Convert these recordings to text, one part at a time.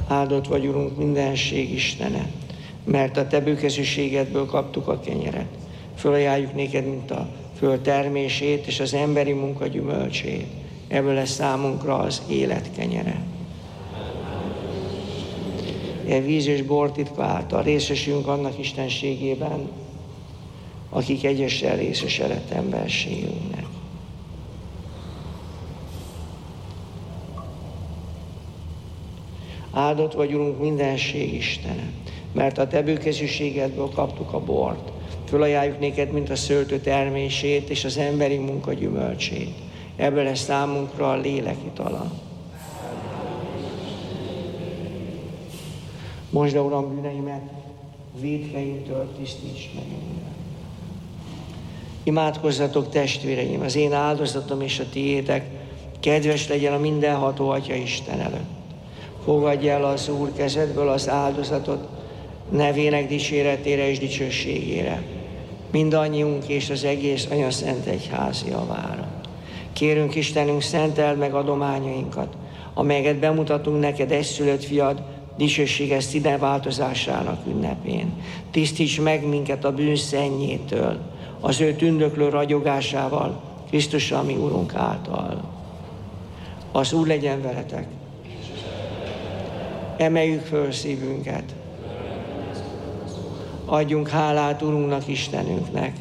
Áldott vagy, Urunk, mindenség Istene, mert a Te bőkezűségedből kaptuk a kenyeret. Fölajánljuk néked, mint a föld termését és az emberi munka gyümölcsét. Ebből lesz számunkra az élet kenyere. E víz és bor titka által részesülünk annak istenségében, akik egyesen részesedett emberségünknek. Áldott vagy, Urunk, mindenség Istene, mert a Te bőkezűségedből kaptuk a bort. Fölajánljuk néked, mint a szőltő termését és az emberi munka gyümölcsét. Ebből lesz számunkra a lélek itala. Mosd, Uram, bűneimet, vétkeimtől tisztíts meg engem. Imádkozzatok, testvéreim, az én áldozatom és a tiétek kedves legyen a mindenható Atya Isten előtt. Fogadj el az Úr kezedből az áldozatot, nevének dicséretére és dicsőségére, mindannyiunk és az egész Anyaszent Egyház javára. Kérünk, Istenünk, szenteld meg adományainkat, amelyeket bemutatunk neked egyszülött fiad dicsőséges színe változásának ünnepén. Tisztíts meg minket a bűn szennyétől, az ő tündöklő ragyogásával, Krisztus, a mi Urunk által. Az Úr legyen veletek. Emeljük föl szívünket. Adjunk hálát Urunknak, Istenünknek.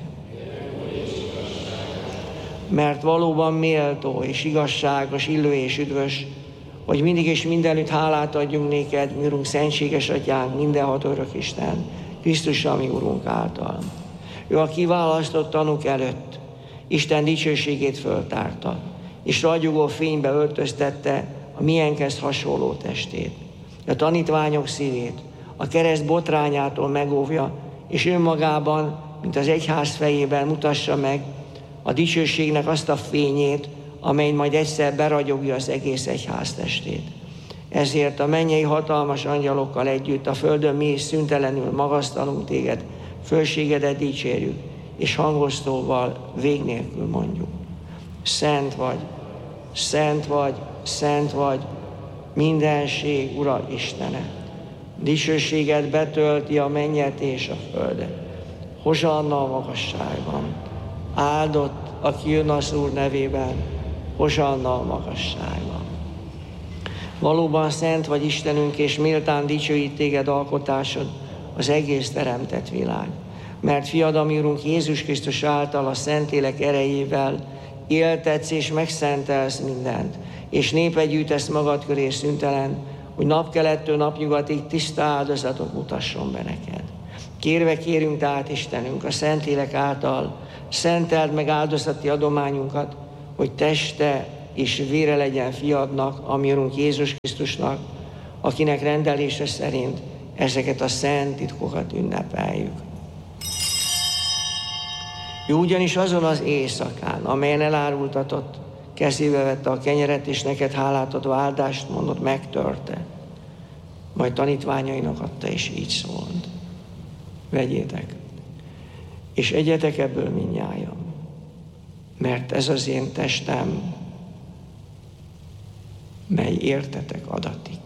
Mert valóban méltó és igazságos, illő és üdvös, hogy mindig és mindenütt hálát adjunk néked, mi Urunk, szentséges Atyánk, mindenható örök Isten, Krisztus, a mi Urunk által. Ő a kiválasztott tanúk előtt Isten dicsőségét föltárta, és ragyogó fénybe öltöztette a miénkhez hasonló testét. A tanítványok szívét a kereszt botrányától megóvja, és önmagában, mint az egyház fejében mutassa meg a dicsőségnek azt a fényét, amely majd egyszer beragyogja az egész egyház testét. Ezért a mennyei hatalmas angyalokkal együtt a földön mi is szüntelenül magasztalunk téged, fölségedet dicsérjük, és hangos szóval vég nélkül mondjuk. Szent vagy, szent vagy, szent vagy, mindenség Ura Istene. Dicsőséged betölti a mennyet és a földet. Hozsanna a magasságban. Áldott, aki jön az Úr nevében, hozsanna a magasságban. Valóban szent vagy, Istenünk, és méltán dicsőít téged alkotásod, az egész teremtett világ. Mert fiad, ami Urunk Jézus Krisztus által a Szentlélek erejével éltetsz és megszentelsz mindent, és népet gyűjtesz magad köré szüntelen, hogy napkelettől napnyugatig tiszta áldozatot mutasson be neked. Kérve kérünk tehát, Istenünk, a Szentlélek által szenteld meg áldozati adományunkat, hogy teste és vére legyen fiadnak, ami Urunk Jézus Krisztusnak, akinek rendelése szerint ezeket a szent titkokat ünnepeljük. Ő ugyanis azon az éjszakán, amelyen elárultatott, kezébe vette a kenyeret, és neked hálát adva áldást mondott, megtörte. Majd tanítványainak adta, és így szólt. Vegyétek, és egyetek ebből mindnyájan, mert ez az én testem, mely értetek adatik.